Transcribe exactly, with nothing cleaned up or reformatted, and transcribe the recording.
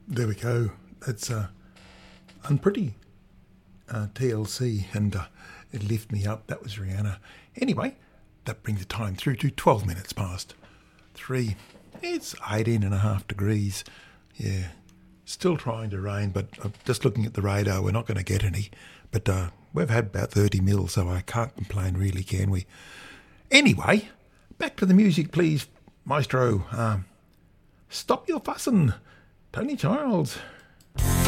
There we go. That's uh, unpretty uh, T L C, and uh, it lift me up. That was Rihanna. Anyway, that brings the time through to twelve minutes past three. It's eighteen and a half degrees. Yeah, still trying to rain, but uh, just looking at the radar, we're not going to get any. But uh, we've had about thirty mil, so I can't complain really, can we? Anyway, back to the music, please, Maestro. Um, Stop Your Fussin', Tony Childs.